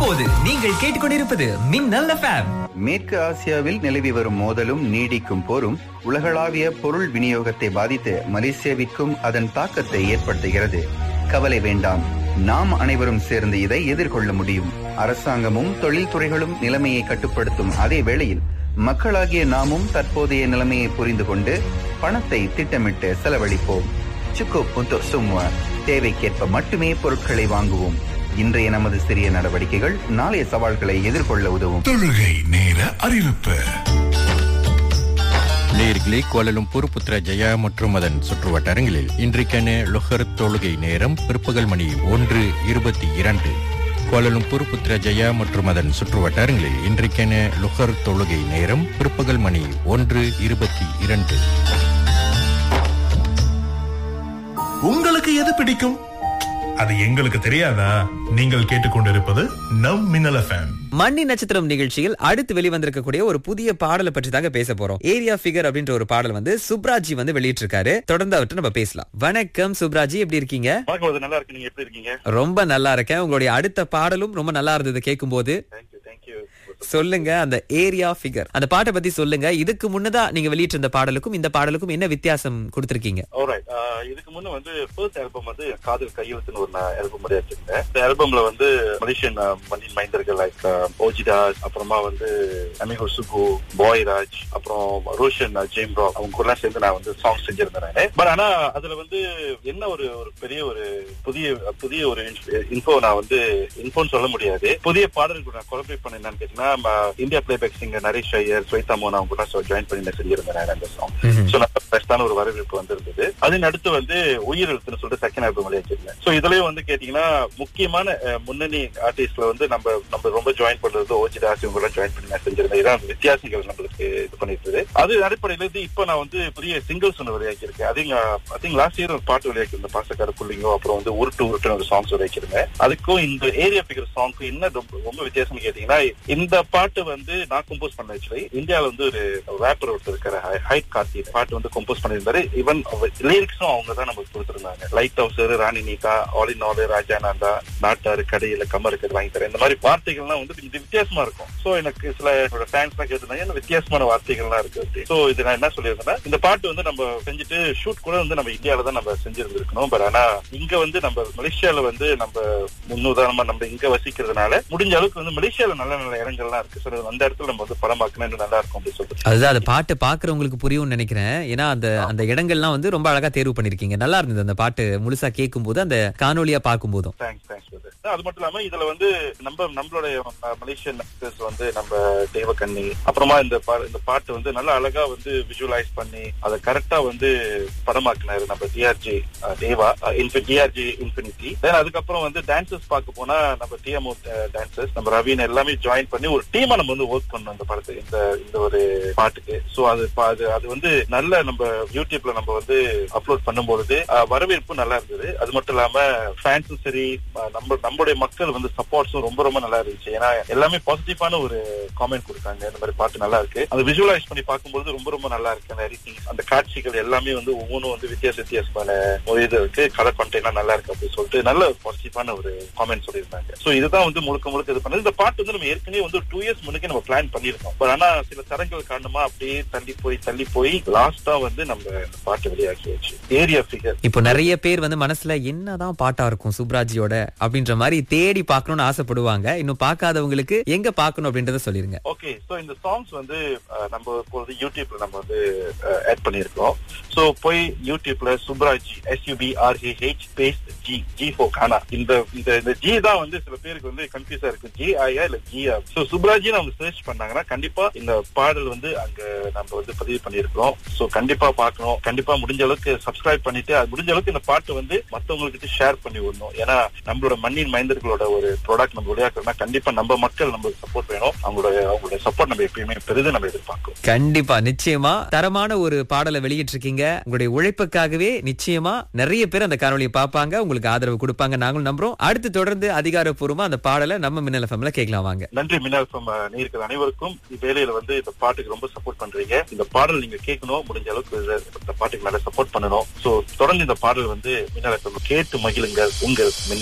இப்போது நீங்கள் கேட்டுக்கொண்டிருப்பது மின்னல் FM. மேற்கு ஆசியாவில் நிலவி வரும் மோதலும் நீடிக்கும் போரும் உலகளாவிய பொருள் விநியோகத்தை பாதித்து மலேசியாவிற்கும் அதன் தாக்கத்தை ஏற்படுத்துகிறது. கவலை வேண்டாம், நாம் அனைவரும் சேர்ந்து இதை எதிர்கொள்ள முடியும். அரசாங்கமும் தொழில்துறைகளும் நிலைமையை கட்டுப்படுத்தும் அதே வேளையில் மக்களாகிய நாமும் தற்போதைய நிலைமையை புரிந்து கொண்டு பணத்தை திட்டமிட்டு செலவழிப்போம். சுக்குப் untuk semua. தேவைக்கேற்ப மட்டுமே பொருட்களை வாங்குவோம். இன்றைய நமது சிறிய நடவடிக்கைகள் நாளைய சவால்களை எதிர்கொள்ள உதவும். தொழுகை நேர அறிவிப்பு. நேயர்களே, கோலாலம்பூர், புத்ராஜயா மற்றும் அதன் சுற்றுவட்டாரங்களில் இன்றைக்கான லொஹர் தொழுகை நேரம் பிற்பகல் மணி 1:22. கோலாலம்பூர், புத்ராஜயா மற்றும் அதன் சுற்றுவட்டாரங்களில் இன்றைக்கான லொஹர் தொழுகை நேரம் பிற்பகல் மணி 1:22. உங்களுக்கு எது பிடிக்கும்? அது எங்களுக்கு தெரியாதா? நீங்கள் கேட்டுக்கொண்டிருப்பது நம் மின்னல் FM. மன்னி நட்சத்திரம் நிகழ்ச்சியில் அடுத்து வெளிவந்திருக்கக்கூடிய ஒரு புதிய பாடலை பற்றி தாங்க பேச போறோம். ஏரியா ஃபிகர் அப்படின்ற ஒரு பாடல் வந்து சுப்ராஜி வந்து வெளியிட்டிருக்காரு. தொடர்ந்து அவர்கிட்ட நம்ம பேசலாம். வணக்கம் சுப்ராஜி, எப்படி இருக்கீங்க? நல்லா இருக்கு. நீங்க எப்படி இருக்கீங்க? ரொம்ப நல்லா இருக்கேன். உங்களுடைய அடுத்த பாடலும் ரொம்ப நல்லா இருந்தது கேட்கும் போது. சொல்லுங்க, அந்த ஏரியா ஃபிகர் அந்த பாட்டை பத்தி சொல்லுங்க. இதுக்கு முன்னதா நீங்க வெளியிட்ட இந்த பாடலுக்கும் இந்த பாடலுக்கும் என்ன வித்தியாசம் கொடுத்திருக்கீங்க? இதுக்கு முன்ன வந்து ஃபர்ஸ்ட் ஆல்பம் வந்து காதல் கையெழுத்துன்னு ஒரு ஆல்பம் மாதிரி வச்சிருந்தேன். இந்த ஆல்பம்ல வந்து மலேசியன் மண்ணின் மைந்தர்கள் லைக் ஓஜிடாஸ், அப்புறமா வந்து அமிகோ சுகு, பாய்ராஜ், அப்புறம் ரோஷன் ஜேம்ரோ, அவங்க கூட சேர்ந்து நான் வந்து சாங் செஞ்சிருந்தேன். பட் ஆனா அதுல வந்து என்ன ஒரு பெரிய ஒரு புதிய ஒரு இன்ஃபோ நான் வந்து இன்ஃபோன்னு சொல்ல முடியாது. புதிய பாடல்கள் நான் கொலபரேட் பண்ண என்னன்னு கேட்டீங்கன்னா, India playback singer Naresh Iyer, Shweta மோகன் அவங்க கூட ஜாயின் பண்ணி நான் செஞ்சிருந்தேன் அந்த சாங். சோ நல்ல பெஸ்டான ஒரு வரவேற்பு வந்திருந்தது. அதன் அடுத்து வந்து உயிரெழுத்துன்னு சொல்லிட்டு செகண்ட் ஆல்பம் வெளியாச்சிருந்தேன். சோ இதுலயும் வந்து கேட்டீங்கன்னா முக்கியமான முன்னணி ஆர்டிஸ்ட்ல வந்து நம்ம ரொம்ப ஜாயின் பண்றது ஓஜிதாஸ் இவங்க கூட ஜாயின் பண்ணி நான் செஞ்சிருந்தேன். இதான் வித்தியாசங்கள் நம்மளுக்கு இது பண்ணிட்டு. அது அடிப்படையில இருந்து இப்ப நான் வந்து பெரிய சிங்கிள்ஸ் ஒன்று வெளியாக்கியிருக்கேன். ஐ திங்க் லாஸ்ட் இயர் ஒரு பாட்டு வெளியாக்கிருந்தேன், பாசக்கார புள்ளிங்கோ, அப்புறம் வந்து உருட்டு ஒரு சாங்ஸ் வெளியாக்கிருந்தேன். அதுக்கும் இந்த ஏரியா ஃபிகர் சாங்க்கும் என்ன ரொம்ப வித்தியாசம் கேட்டீங்கன்னா, இந்த பாட்டு வந்து நான் கம்போஸ் பண்ண ஆக்சுவலி இந்தியாவில வந்து ஒரு ரேப்பர் ஒருத்தர் இருக்காரு, ஹைட் கார்த்தி, பாட்டு வந்து கம்போஸ் பண்ணியிருந்தாரு. ஈவன் லிரிக்ஸும் அவங்க தான் நமக்கு கொடுத்திருந்தாங்க. லைட் ஹவுஸ், ராணி நீதா, ஆலின் ஆலு, ராஜானந்தா, நாட்டாரு, கடையில கமருக்கு வாங்கி தரேன், இந்த மாதிரி வார்த்தைகள்லாம் வந்து இது வித்தியாசமா இருக்கும். சோ எனக்கு சில ஃபேன்ஸ் எல்லாம் கேட்டிருந்தாங்க வித்தியாசமான வார்த்தைகள்லாம் இருக்கு. சோ இது நான் என்ன சொல்லியிருந்தேன்னா, இந்த பாட்டு வந்து நம்ம செஞ்சுட்டு ஷூட் கூட வந்து நம்ம இந்தியாவில தான் நம்ம செஞ்சிருந்திருக்கணும். பட் ஆனா இங்க வந்து நம்ம மலேசியால வந்து நம்ம முன்னுதாரணமா நம்ம இங்க வசிக்கிறதுனால முடிஞ்ச அளவுக்கு வந்து மலேசியால நல்ல நல்ல இடங்கள்லாம் இருக்கு. சோ அந்த இடத்துல நம்ம வந்து படம் பார்க்கணும் நல்லா இருக்கும் அப்படின்னு சொல்லிட்டு. அதுதான் அந்த பாட்டு பாக்குறவங்களுக்கு புரியும்னு நினைக்கிறேன். ஏன்னா அந்த இடங்கள்லாம் வந்து ரொம்ப அழகா தேர்வு பண்ணிருக்கீங்க. நல்லா இருந்தது அந்த பாட்டு முழுசா கேட்கும் போது, அந்த காணொலியா பார்க்கும் போதும். அது மட்டும் இல்லாம இதுல வந்து நம்மளுடைய மலேசியன் ஆக்டர்ஸ் வந்து நம்ம தேவகண்ணி, அப்புறமா இந்த பாட்டு வந்து நல்லா அழகா வந்து விஜுவலைஸ் பண்ணி அதை கரெக்டா வந்து படமாக்குனாரு நம்ம டிஆர்ஜி தேவா, டிஆர்ஜி இன்ஃபினிட்டி. அதுக்கப்புறம் வந்து டான்சர்ஸ் பார்க்க போனா நம்ம டிஎம்ஓ டான்சர்ஸ், நம்ம ரவீன் எல்லாமே ஜாயின் பண்ணி ஒரு டீமா நம்ம வந்து ஒர்க் பண்ணோம் இந்த படத்துக்கு, இந்த ஒரு பாட்டுக்கு. சோ அது வந்து நல்ல நம்ம யூடியூப்ல நம்ம வந்து அப்லோட் பண்ணும்பொழுது வரவேற்பு நல்லா இருந்தது. அது மட்டும் இல்லாம ஃபேன்ஸும் சரி, நம்மளுடைய மக்கள் வந்து சப்போர்ட்ஸும் ரொம்ப ரொம்ப நல்லா இருந்துச்சு. ஏன்னா எல்லாமே பாசிட்டிவான ஒரு காமெண்ட் கொடுத்தாங்க. இந்த மாதிரி பாட்டு நல்லா இருக்கு, அதை விஜுவலைஸ் பண்ணி பார்க்கும்போது ரொம்ப ரொம்ப நல்லா இருக்கு. அந்த எடிட்டிங், அந்த காட்சிகள் எல்லாமே வந்து ஒவ்வொன்றும் வந்து வித்தியாசமான இது இருக்கு, கலர் கண்டென்ட்லாம் நல்லா இருக்கு அப்படின்னு சொல்லிட்டு நல்ல பாசிட்டிவான ஒரு காமெண்ட் சொல்லியிருந்தாங்க. சோ இதுதான் வந்து முழுக்க இது பண்ணது. இந்த பாட்டு வந்து நம்ம ஏற்கனவே வந்து 2 years முன்னே நம்ம பிளான் பண்ணிருக்கோம். பட் ஆனா சில தரங்கள் காரணமா அப்படியே தள்ளி போய் லாஸ்டா வந்து நம்ம பாட்டு வெளியாக்கியாச்சு, ஏரியா ஃபிகர். இப்போ நிறைய பேர் வந்து மனசுல என்னதான் பாட்டா இருக்கும் சுப்ராஜியோட அப்படின்ற மாதிரி தேடி பார்க்கணும்னு ஆசைப்படுவாங்க. இன்னும் பார்க்காதவங்களுக்கு எங்க பார்க்கணும் அப்படின்றத சொல்லிருங்க. ஓகே, சோ இந்த சாங்ஸ் வந்து நம்ம இப்போது யூடியூப்ல நம்ம வந்து ஆட் பண்ணிருக்கோம். சோ போய் யூடியூப்ல சுப்ராஜி SUBRAH ஸ்பேஸ் G for கானா, இந்த G தான் வந்து சில பேருக்கு வந்து கன்ஃபியூஸா இருக்கு, GI இல்ல GR. சோ சுப்ராஜின்னு அவங்க சர்ச் பண்ணாங்கன்னா கண்டிப்பா இந்த பாடல் வந்து அங்க நம்ம வந்து பதிவு பண்ணிருக்கோம். சோ கண்டிப்பா பார்க்கணும். கண்டிப்பா முடிஞ்ச அளவுக்கு சப்ஸ்கிரைப் பண்ணிட்டு முடிஞ்ச அளவுக்கு இந்த பாட்டு வந்து மத்தவங்களுக்கு ஷேர் பண்ணி விடணும். ஏன்னா நம்மளோட மண்ணின் மைந்தர்களோட ஒரு ப்ராடக்ட் நம்ம விளையாடுறோம்னா கண்டிப்பா நம்ம மக்கள் நம்மளுக்கு சப்போர்ட் வேணும். அவங்களோட சப்போர்ட் நம்ம எப்பயுமே பெரிதும் நம்ம எதிர்பார்க்கும். கண்டிப்பா, நிச்சயமா தரமான ஒரு பாடலை வெளியிட்டு இருக்கீங்க. உங்களுடைய உழைப்புக்காகவே நிச்சயமா நிறைய பேர் அந்த காணொலியை பார்ப்பாங்க, உங்களுக்கு ஆதரவு கொடுப்பாங்க, நாங்களும் நம்புறோம். அடுத்து தொடர்ந்து அதிகாரப்பூர்வமா அந்த பாடலை நம்ம மின்னல் எஃப்எம்ல கேட்கலாம். வாங்க. நன்றி மின்னல் எஃப்எம் நேயர்கள் அனைவருக்கும். வேலையில வந்து இந்த பாட்டுக்கு ரொம்ப சப்போர்ட் பண்றீங்க. இந்த பாடல் நீங்க கேட்கணும், முடிஞ்ச அளவுக்கு இந்த பாட்டுக்கு நல்லா சப்போர்ட் பண்ணணும். சோ தொடர்ந்து இந்த பாடல் வந்து மின்னல் எஃப்எம் கேட்டு மகிழுங்கள். உங்கள் மின்னல்